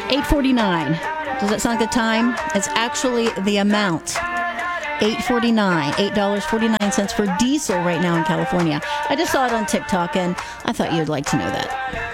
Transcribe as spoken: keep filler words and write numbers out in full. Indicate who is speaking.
Speaker 1: eight forty-nine. Does that sound like the time? It's actually the amount. eight forty-nine, eight dollars and forty-nine cents for diesel right now in California. I just saw it on TikTok, and I thought you'd like to know that.